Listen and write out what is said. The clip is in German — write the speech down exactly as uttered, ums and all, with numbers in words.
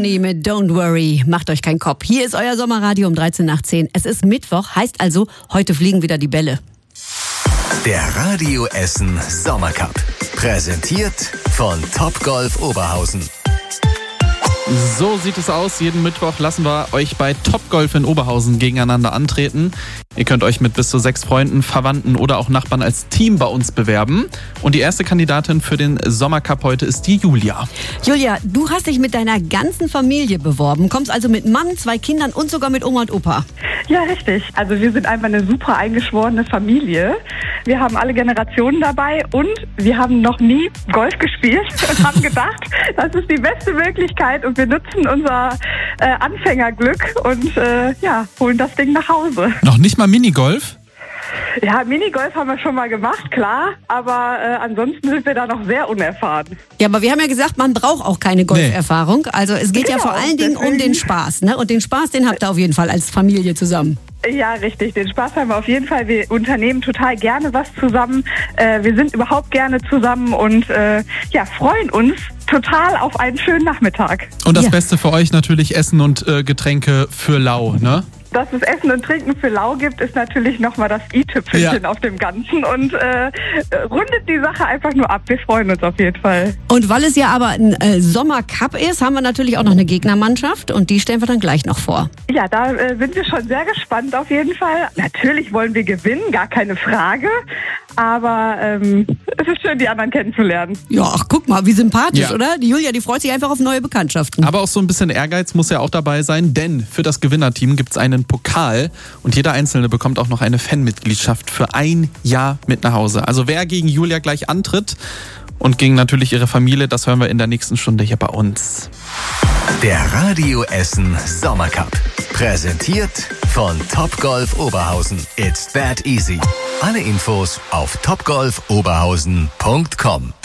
Johnny mit Don't Worry. Macht euch keinen Kopf. Hier ist euer Sommerradio um dreizehn nach zehn. Es ist Mittwoch, heißt also, heute fliegen wieder die Bälle. Der Radio Essen Sommercup. Präsentiert von Topgolf Oberhausen. So sieht es aus. Jeden Mittwoch lassen wir euch bei Topgolf in Oberhausen gegeneinander antreten. Ihr könnt euch mit bis zu sechs Freunden, Verwandten oder auch Nachbarn als Team bei uns bewerben. Und die erste Kandidatin für den Sommercup heute ist die Julia. Julia, du hast dich mit deiner ganzen Familie beworben. Kommst also mit Mann, zwei Kindern und sogar mit Oma und Opa. Ja, richtig. Also wir sind einfach eine super eingeschworene Familie. Wir haben alle Generationen dabei und wir haben noch nie Golf gespielt und haben gedacht, das ist die beste Möglichkeit und wir nutzen unser äh, Anfängerglück und äh, ja, holen das Ding nach Hause. Noch nicht mal Minigolf? Ja, Minigolf haben wir schon mal gemacht, klar, aber äh, ansonsten sind wir da noch sehr unerfahren. Ja, aber wir haben ja gesagt, man braucht auch keine Golferfahrung. Also es geht Genau, ja vor allen Dingen um deswegen. den Spaß, ne? Und den Spaß, den habt ihr auf jeden Fall als Familie zusammen. Ja, richtig. Den Spaß haben wir auf jeden Fall. Wir unternehmen total gerne was zusammen. Äh, wir sind überhaupt gerne zusammen und äh, ja, freuen uns total auf einen schönen Nachmittag. Und das Ja. Beste für euch natürlich Essen und äh, Getränke für lau, ne? Dass es Essen und Trinken für lau gibt, ist natürlich nochmal das i-Tüpfelchen Ja. auf dem Ganzen und äh, rundet die Sache einfach nur ab. Wir freuen uns auf jeden Fall. Und weil es ja aber ein äh, Sommercup ist, haben wir natürlich auch noch eine Gegnermannschaft und die stellen wir dann gleich noch vor. Ja, da äh, sind wir schon sehr gespannt auf jeden Fall. Natürlich wollen wir gewinnen, gar keine Frage. Aber ähm, es ist schön, die anderen kennenzulernen. Ja, ach, guck mal, wie sympathisch, Ja. oder? Die Julia, die freut sich einfach auf neue Bekanntschaften. Aber auch so ein bisschen Ehrgeiz muss ja auch dabei sein, denn für das Gewinnerteam gibt es einen Pokal und jeder Einzelne bekommt auch noch eine Fanmitgliedschaft für ein Jahr mit nach Hause. Also wer gegen Julia gleich antritt und gegen natürlich ihre Familie, das hören wir in der nächsten Stunde hier bei uns. Der Radio Essen Sommercup. Präsentiert von Topgolf Oberhausen. It's that easy. Alle Infos auf topgolf oberhausen punkt com.